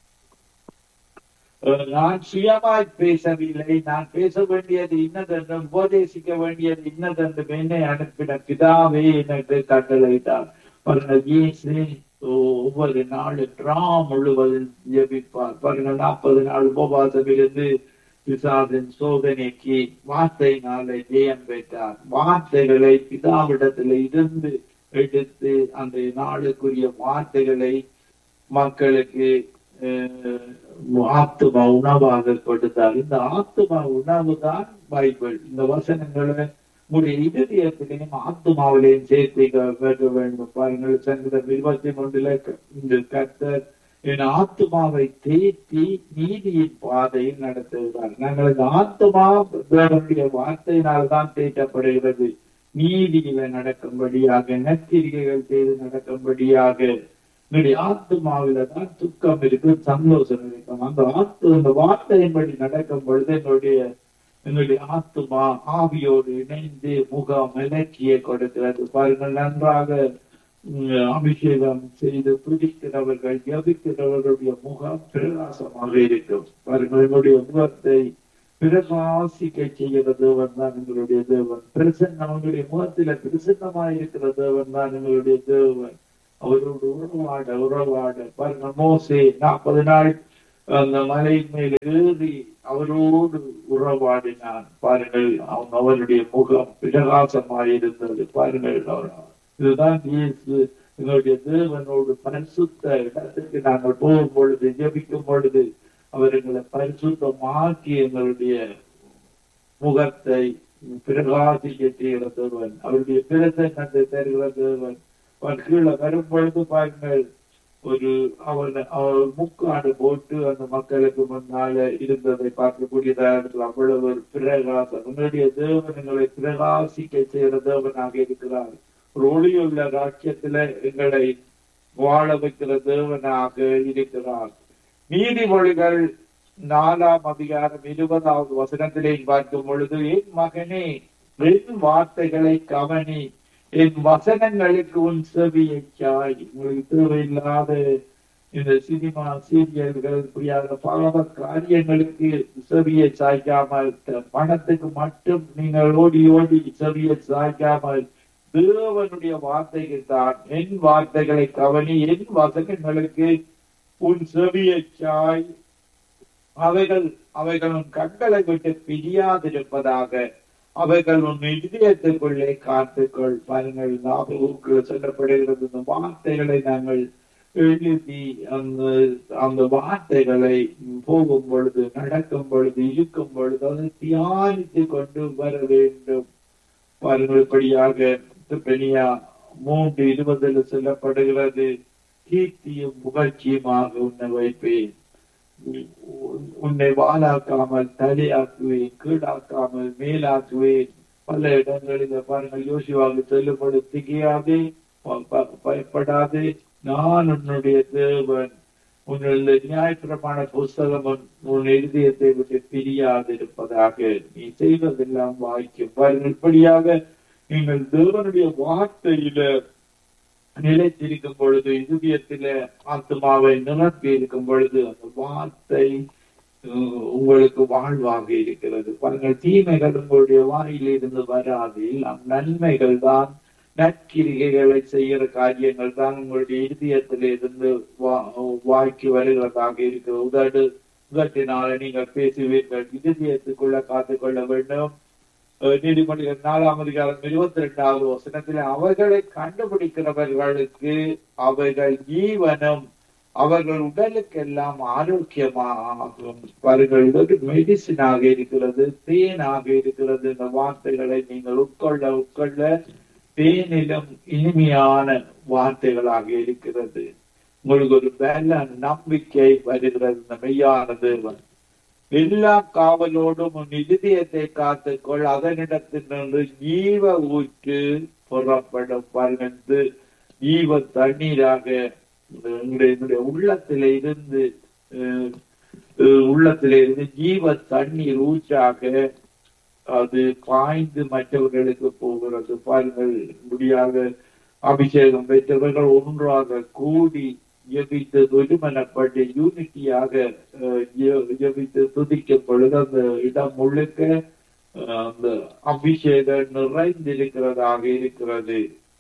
நான் சுயமாய் பேசவில்லை, நான் பேச வேண்டியது இன்னதென்றும் உபதேசிக்க வேண்டியது இன்னதென்றும் என்னை அனுப்பின பிதாவே எனக்கு கட்டளையிட்டார். இயேசு ஒவ்வொரு நாளும் ரா முழுவதும் ஜெபிப்பார். பாருங்கள், நாற்பது நாள் உபவாசம் இருந்து பிசாசின் சோதனைக்கு வார்த்தையினாலே ஜெயம் பெற்றார். வார்த்தைகளை பிதாவிடத்துல இருந்து எடுத்து அந்த நாளுக்குரிய வார்த்தைகளை மக்களுக்கு ஆத்துமா உணவாக கொடுத்தார். இந்த ஆத்துமா உணவு தான் பைபிள். இந்த வசனங்களை உடைய இதயத்திலையும் ஆத்துமாவிலையும் சேர்த்து பெற வேண்டும். பாருங்கள், சங்கீதம் இருபத்தி மூன்றுல இந்த கர்த்தர் என் ஆத்துமாவை தேற்றி நீதியின் பாதையில் நடத்துகிறார். நாங்கள் இந்த ஆத்துமா தேவனுடைய வார்த்தையினால்தான் தேற்றப்படுகிறது. நீதியில நடக்கும்படியாக, நற்கிரிகைகள் செய்து நடக்கும்படியாக. என்னுடைய ஆத்துமாவில தான் துக்கம் இருக்கு, சந்தோஷம் இருக்கும். அந்த ஆத்து அந்த வார்த்தையின்படி நடக்கும் பொழுது என்னுடைய எங்களுடைய ஆத்துமா ஆவியோடு இணைந்து முக மலர்ச்சியை கொடுக்கிறது. பாருங்கள், நன்றாக அபிஷேகம் செய்து துதிக்கிறவர்கள் ஜபிக்கிறவர்களுடைய முகம் பிரகாசமாக இருக்கும். பாருங்கள், எங்களுடைய முகத்தை பிரகாசிக்க செய்கிற தேவன் தான் எங்களுடைய தேவன். பிரசன்னம், அவங்களுடைய முகத்தில பிரசன்னமாக இருக்கிற தேவன் தான் எங்களுடைய தேவன். அவரோடு உறவாட உறவாட பாருங்கள், மோசே நாற்பது நாள் அந்த மலையின் மேல் ஏறி அவரோடு உறவாடினான். பாருங்கள், அவன் அவருடைய முகம் பிரகாசமாயிருந்தது. பாருங்கள், இதுதான் இயேசு. எங்களுடைய தேவனோடு பரிசுத்த இடத்துக்கு நாங்கள் போகும் பொழுது, ஜெபிக்கும் பொழுது அவர் எங்களை பரிசுத்தமாக்கி எங்களுடைய முகத்தை பிரகாசிக்க செய்கிற தேவன். அவருடைய பிரசன்னத்தை தருகிற தேவன். அவன் கீழே வரும் பொழுது பாருங்கள், ஒரு அவன் அவர் முக்காடு போட்டு அந்த மக்களுக்கு முன்னால இருந்ததை பார்க்கக்கூடியதாக அவ்வளவு ஒரு பிரகாசம். உங்களுடைய தேவனங்களை பிரகாசிக்க செய்கிற தேவனாக இருக்கிறார். ஒரு ஒளியுள்ள ராஜ்யத்துல எங்களை வாழ வைக்கிற தேவனாக இருக்கிறார். நீதிமொழிகள் நாலாம் அதிகாரம் இருபதாவது வசனத்திலே பார்க்கும் பொழுது, என் மகனே என் வார்த்தைகளை கவனி, என் வசனங்களுக்கு உன் செவியை சாய். உங்களுக்கு தேவையில்லாத இந்த சினிமா சீரியல்கள் புரியாத பல காரியங்களுக்கு செவியை சாய்க்காமல், பணத்துக்கு மட்டும் நீங்கள் ஓடி ஓடி செவியை சாய்க்காமல் தேவனுடைய வார்த்தைக்கு தான், என் வார்த்தைகளை கவனி, என் வசனங்களுக்கு உன் செவியை சாய். அவைகள் அவைகள் உன் கண்களை விட்டு பிரியாதிருப்பதாக, அவைகள் உன் இதயத்துக்குள்ளே காத்துக்கொள். பாருங்கள், நாவுக்கு சொல்லப்படுகிறது. இந்த வார்த்தைகளை நாங்கள் எழுதி அந்த அந்த வார்த்தைகளை போகும் பொழுது, நடக்கும் பொழுது, இருக்கும் பொழுது அதை தியானித்து கொண்டு வர வேண்டும். பாருங்கள், இப்படியாக பெரியா மூன்று இருபதில் சொல்லப்படுகிறது, கீர்த்தியும் புகழ்ச்சியுமாக உன்னை வைப்பேன், உன்னை வாழாக்காமல் தலையாக்குவேன், கீழாக்காமல் மேலாக்குவேன். பல இடங்களில் பாருங்கள், யோசுவாவுக்கு சொல்லும்பொழுது, திகையாதே, பயப்படாதே, நான் உன்னுடைய தேவன், உன்னுடைய நியாயப்பிரமாண புஸ்தகம் உன் இருதயத்தை விட்டு பிரியாதிருப்பதாக, நீ செய்வதெல்லாம் வாய்க்கும். பாருங்கள், இப்படியாக நீங்கள் தேவனுடைய வார்த்தையில நிலைத்திருக்கும் பொழுது, இதயத்தில ஆத்மாவை நிரப்பி இருக்கும் பொழுது, அந்த வார்த்தை உங்களுக்கு வாழ்வாக இருக்கிறது. பாருங்கள், தீமைகள் உங்களுடைய வாயிலிருந்து வராது, நன்மைகள் தான், நற்கிரிகைகளை செய்கிற காரியங்கள் தான் உங்களுடைய இதயத்தில இருந்து வாய்க்கு வருகிறதாக இருக்கிறது. உதடு உதட்டினால நீங்கள் பேசுவீர்கள், இதயத்துக்குள்ள காத்துக்கொள்ள வேண்டும். நீதிமொழிகள் நாலாம் அதிகாரம் இருபத்தி இரண்டாவது வசனத்தில், அவர்களை கண்டுபிடிக்கிறவர்களுக்கு அவைகள் ஜீவனும் அவர்கள் உடலுக்கெல்லாம் ஆரோக்கியமாகும். பாருங்கள், இதற்கு மெடிசினாக இருக்கிறது, தேனாக இருக்கிறது. இந்த வார்த்தைகளை நீங்கள் உட்கொள்ள உட்கொள்ள தேனிலும் இனிமையான வார்த்தைகளாக இருக்கிறது. உங்களுக்கு ஒரு நல்ல நம்பிக்கை வருகிறது. இந்த மெய்யான தேவன் எல்லா காவலோடும் உன் இதயத்தை காத்துக்கொள், அதனிடத்திலிருந்து ஜீவ ஊற்று புறப்படும். பறந்து ஜீவ தண்ணீராக என்னுடைய உள்ளத்தில இருந்து உள்ளத்தில இருந்து ஜீவ தண்ணீர் ஊற்றாக அது பாய்ந்து மற்றவர்களுக்கு போகிறது. பாருங்கள், முடியாக அபிஷேகம் பெற்றவர்கள் ஒன்றாக கூடி ஜெபித்து ஒருமனப்பட்டு யூனிட்டியாக ஜெபித்து துதிக்கும் பொழுது அந்த இடம் முழுக்க அந்த அபிஷேகம் நிறைந்திருக்கிறதாக இருக்கிறது.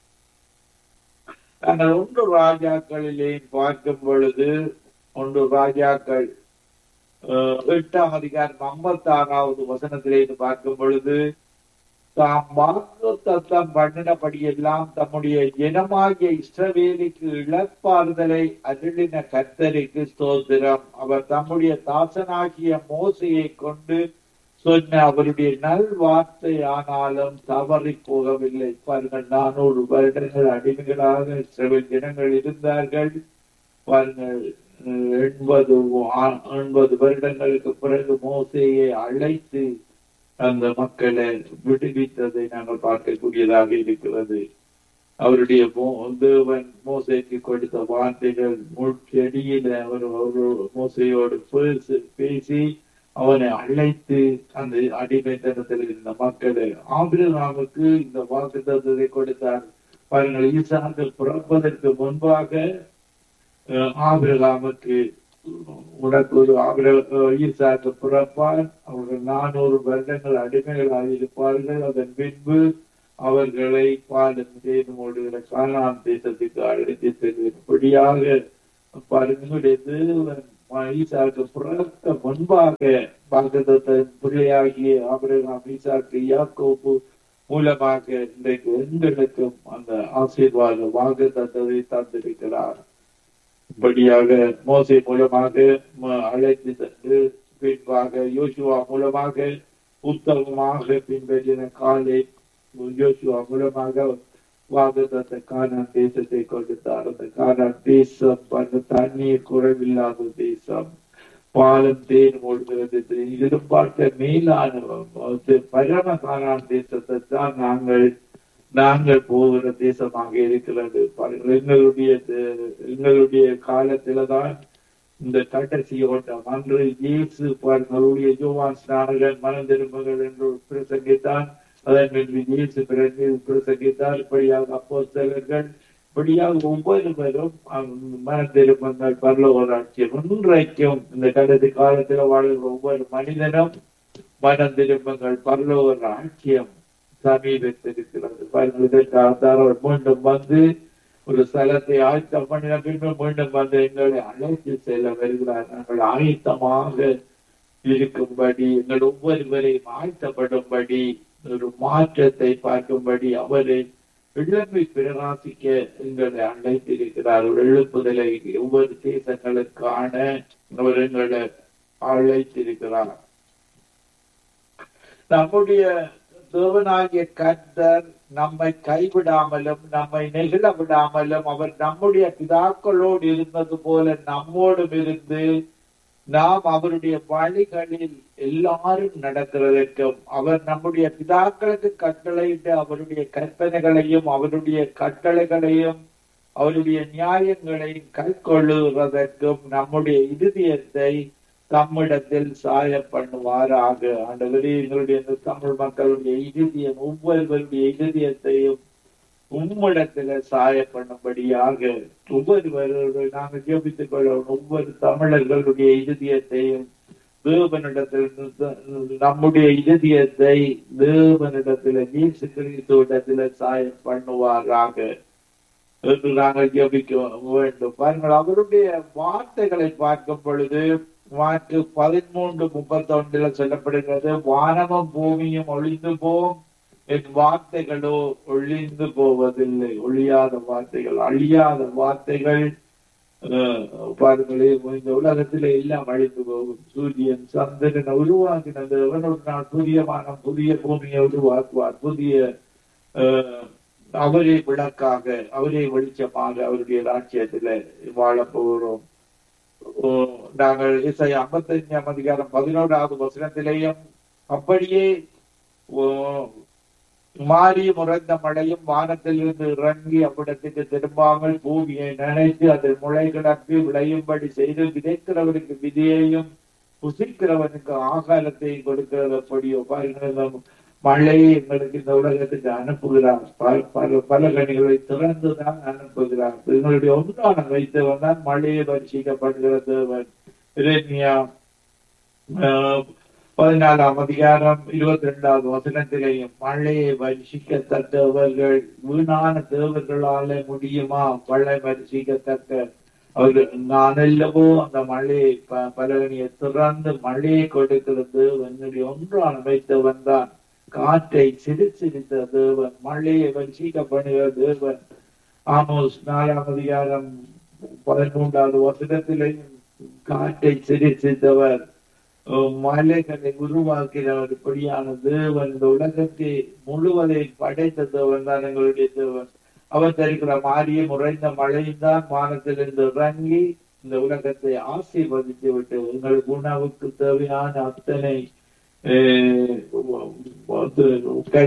நாங்கள் ஒன்று ராஜாக்களிலே பார்க்கும் பொழுது, ஒன்று ராஜாக்கள் எட்டாம் அதிகாரம் ஐம்பத்தி ஆறாவது வசனத்திலே பார்க்கும் பொழுது, தாம் வாக்குத்தத்தம் பண்ணினபடி எல்லாம் தம்முடைய ஜனமாகிய இஸ்ரவேலுக்கு இழப்பாறுதலை அருளின கர்த்தருக்கு ஸ்தோத்திரம். அவர் தம்முடைய தாசனாகிய மோசையை கொண்டு சொன்ன அவருடைய நல் வார்த்தை ஆனாலும் தவறி போகவில்லை. பாருங்கள், நானூறு வருடங்கள் அடிமைகளாக இஸ்ரவேல் ஜனங்கள் இருந்தார்கள். பாருங்கள், எண்பது எண்பது வருடங்களுக்கு பிறகு மோசையை அழைத்து அந்த மக்களை விடுவித்ததை நாங்கள் பார்க்கக்கூடியதாக இருக்கிறது. அவருடைய தேவன் மோசைக்கு கொடுத்த வார்த்தைகள் முட்செடியில அவர் மோசையோடு பேசி அவனை அழைத்து அந்த அடிமைத்தனத்தில் இருந்த மக்களை ஆபிரகாமுக்கு இந்த வாக்குத்தத்தத்தை கொடுத்தார். பாருங்கள், ஈசாக்கு பிறப்பதற்கு முன்பாக ஆபிரகாமுக்கு உனக்கு ஒரு ஆபிர ஈசாக்கு பிறப்பான், அவர்கள் நானூறு வருடங்கள் அடிமைகளாக இருப்பார்கள். அதன் பின்பு அவர்களை பாலும் தேனும் ஓடுகிற கானான் தேசத்துக்கு அழைத்து செல்வதற்குடியாக பாருங்களுடைய தேவன் ஈசாக்கு பிறக்க முன்பாக வாக்குத்தத்தத்தின் பிள்ளையாகிய ஆபிரகாம் ஈசாக்கு யாக்கோபு மூலமாக இன்றைக்கு எங்களுக்கும் அந்த ஆசீர்வாத வாக்குத்தத்தத்தை தந்திருக்கிறார். இப்படியாக மோசே மூலமாக அழைத்து தந்து பின்பாக யோசுவா மூலமாக உத்தமமாக பின்பற்றின காலை யோசுவா மூலமாக வாக்குத்தத்த கானான் தேசத்தை கொடுத்தார். அந்த கானான் தேசம் அந்த தண்ணீர் குறைவில்லாத தேசம், பாலும் தேன் ஓடுகிறது. இதிலும் பார்க்க மேலான பரம கானான் தேசத்தை தான் நாங்கள் நாங்கள் போகிற தேசமாக இருக்கிறது. எங்களுடைய எங்களுடைய காலத்தில்தான் இந்த கடைசி ஓட்டம். அன்று இயேசு பாருங்களுடைய யோவான் ஸ்நானகன் மனம் திரும்புகள் என்று பிரசங்கித்தான். அதன் பின்பு இயேசு பிறகு பிரசங்கித்தார். இப்படியாக அப்போஸ்தலர்கள், இப்படியாக ஒவ்வொருவரும் மனம் திரும்புங்கள் பரலோக ராஜ்யம். இன்றைக்கும் இந்த கடைசி காலத்தில் வாழ்கிற ஒவ்வொரு மனிதனும் மனம் திரும்புங்கள் பரலோக ராஜ்யம் சமீபத்திருக்கிறது. இதற்காக மீண்டும் வந்து ஒரு ஸ்தலத்தை ஆயத்தம் பண்ணின பின்பு மீண்டும் வந்து எங்களை அழைத்து செல்ல வருகிறார். நாங்கள் ஆயத்தமாக இருக்கும்படி, எங்கள் ஒவ்வொருவரையும் ஆயத்தப்படும்படி, ஒரு மாற்றத்தை பார்க்கும்படி அவரை எழுப்பி பிரகாசிக்க எங்களை அழைத்திருக்கிறார். ஒரு எழுப்புதலை ஒவ்வொரு தேசங்களுக்கான அவர் எங்களை அழைத்திருக்கிறார். நம்முடைய தேவனாகிய கர்த்தர் நம்மை கைவிடாமலும் நம்மை நெகிழ விடாமலும் அவர் நம்முடைய பிதாக்களோடு இருந்தது போல நம்மோடும் இருந்து நாம் அவருடைய வழிகளில் எல்லாரும் நடக்கிறதற்கும், அவர் நம்முடைய பிதாக்களுக்கு கட்டளையிட்டு அவருடைய கற்பனைகளையும் அவருடைய கட்டளைகளையும் அவருடைய நியாயங்களையும் கைக்கொள்ளுவதற்கும் நம்முடைய இருதயத்தை தம்மிடத்தில் சாய பண்ணுவாராக. ஆண்டவரே, எங்களுடைய தமிழ் மக்களுடைய இருதயம், ஒவ்வொருவருடைய இருதயத்தையும் உம்மிடத்துல சாய பண்ணும்படியாக ஒவ்வொருவரோடு நாங்கள் ஜெபித்துக் கொள்ளவும். ஒவ்வொரு தமிழர்களுடைய இருதயத்தையும் தேவனிடத்தில், நம்முடைய இருதயத்தை தேவனிடத்துல இயேசு கிறிஸ்துவிடத்துல சாய பண்ணுவாராக என்று நாங்கள் ஜெபிக்க வேண்டும். பாருங்கள், அவருடைய வார்த்தைகளை பார்க்கும் பொழுது மாற்று பதிமூன்று முப்பத்தி ஒன்றுல சொல்லப்படுகிறது, வானமும் பூமியும் ஒளிந்து போம், என் வார்த்தைகளோ ஒழிந்து போவதில்லை. ஒழியாத வார்த்தைகள், அழியாத வார்த்தைகள். பாருங்களே, இந்த உலகத்திலே எல்லாம் அழிந்து போகும். சூரியன் சந்திரனை உருவாக்கினது ஒரு நாள் புதிய வானம் புதிய பூமியை உருவாக்குவார். புதிய அவரே விளக்காக, அவரே வெளிச்சமாக அவருடைய ராஜ்யத்தில வாழ போகிறோம். நாங்கள் இசை ஐம்பத்தி அஞ்சாம் அதிகாரம் பதினோராவது வசனத்திலேயும் அப்படியே மாறி முறைந்த மழையும் வானத்திலிருந்து இறங்கி அவ்விடத்துக்கு திரும்பாமல் பூமியை நினைத்து அதில் முளை கிடப்பி விளையும்படி செய்து விதைக்கிறவனுக்கு விதையையும் புசிக்கிறவனுக்கு ஆகாரத்தையும் கொடுக்கிறது. அப்படியோ பாருங்கள், மழையை எங்களுக்கு இந்த உலகத்துக்கு அனுப்புகிறார். பல பல கனிகளை திறந்துதான் அனுப்புகிறார். எங்களுடைய ஒன்றான வைத்தவன் தான் மழையை பரிசீலிக்கப்படுகிற தேவன். எரேமியா பதினாலாம் அதிகாரம் இருபத்தி ரெண்டாவது வசனத்திலேயும் மழையை பரிசிக்கத்தக்கவர்கள் வீணான தேவர்களால முடியுமா மழை பரிசிக்கத்தக்க அவர்கள்? நான் அல்லவோ அந்த மழையை பலகனியை திறந்து மழையை கொடுக்கிற தேவன். என்னுடைய ஒன்றான வைத்தவன் தான். காற்றை சிறு சிரித்த தேவன், மழையை வரிசீக்கப்படுகிற தேவன். ஆமோஸ் நாலாம் அதிகாரம் பதிமூன்றாவது வசனத்திலேயும் காற்றை சிரித்தவர், மலைகளை உருவாக்கிறவர். இப்படியான தேவன் இந்த உலகத்தை முழுவதை படைத்த தேவன் தான் எங்களுடைய தேவன். அவர் தருகிற மாறிய முறைந்த மழைதான் வானத்திலிருந்து இறங்கி இந்த உலகத்தை ஆசீர்வதித்து விட்டு எங்களுக்கு உணவுக்கு தேவையான அத்தனை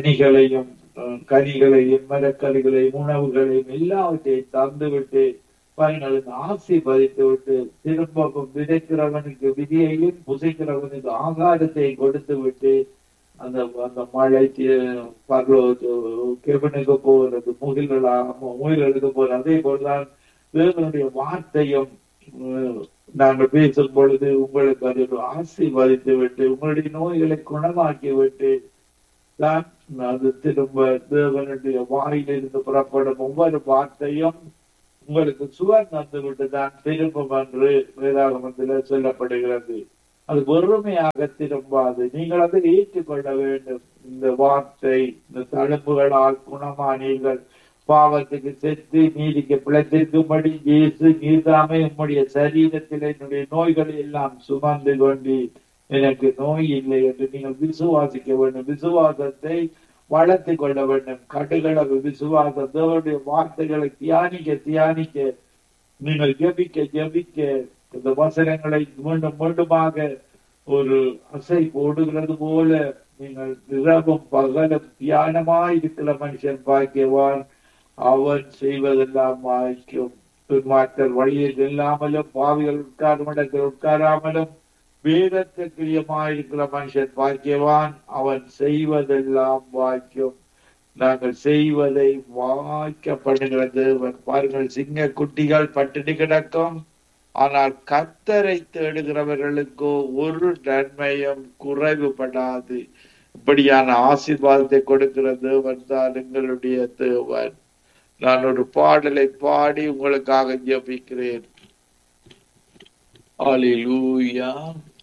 கனிகளையும் கனிகளையும் மரக்கறிகளையும் உணவுகளையும் எல்லாவற்றையும் தந்துவிட்டு பாருங்களுக்கு ஆசீர்வதித்து விட்டு திரும்பவும் விதைக்கிறவனுக்கு விதியையும் புசைக்கிறவனுக்கு ஆகாரத்தை கொடுத்து விட்டு அந்த அந்த மழைக்கு கெவனுக்கு போகிறது முகில்களாக முகில்களுக்கு போகிறது. அதே போலதான் தேவனுடைய வார்த்தையும் நாங்கள் பேசும் பொழுது உங்களுக்கு அதை ஆசீர்வதித்து விட்டு உங்களுடைய நோய்களை குணமாக்கி விட்டு தான் அது திரும்ப தேவனுடைய வாயிலிருந்து புறப்படும் ஒவ்வொரு வார்த்தையும் உங்களுக்கு சுவர் தந்து விட்டு தான் திரும்பும் என்று வேதாகமத்தில் சொல்லப்படுகிறது. அது வெறுமையாக திரும்பாது. நீங்கள் அதை ஏற்றுக்கொள்ள வேண்டும். இந்த வார்த்தை இந்த தழும்புகளால் குணமானீர்கள், பாவத்துக்கு செத்து நீதிக்கு பிழைத்திருக்கும்படி இயேசு நீதாமே உம்முடைய சரீரத்தில் என்னுடைய நோய்களை எல்லாம் சுமந்து கொண்டு எனக்கு நோய் இல்லை என்று நீங்கள் விசுவாசிக்க வேண்டும். விசுவாசத்தை வளர்த்து கொள்ள வேண்டும். கடுகளவு விசுவாசம். தேவனுடைய வார்த்தைகளை தியானிக்க தியானிக்க நீங்கள் ஜெபிக்க ஜெபிக்க இந்த வசனங்களை மீண்டும் மீண்டுமாக ஒரு அசை போடுகிறது போல நீங்கள் இரவும் பகலும் தியானமாய் இருக்கிற மனுஷன் பாக்கியவான். அவன் செய்வதெல்லாம் வாய்க்கும். துன்மாற்றல் வழியில் இல்லாமலும் பாவிகள் உட்காரும் இடத்தில் உட்காராமலும் வேதத்தில் பிரியமாயிருக்கிற மனுஷன் பாக்கியவான். அவன் செய்வதெல்லாம் வாய்க்கும். நாங்கள் செய்வதை வாய்க்கப்படுகிற தேவன். பாருங்கள், சிங்க குட்டிகள் பட்டினி கிடக்கும், ஆனால் கர்த்தரை தேடுகிறவர்களுக்கோ ஒரு நன்மையும் குறைவுபடாது. இப்படியான ஆசீர்வாதத்தை கொடுக்கிற தேவன் தான் எங்களுடைய தேவன். நான் ஒரு பாடலை பாடி உங்களுக்காக ஜெபிக்கிறேன். அல்லேலூயா.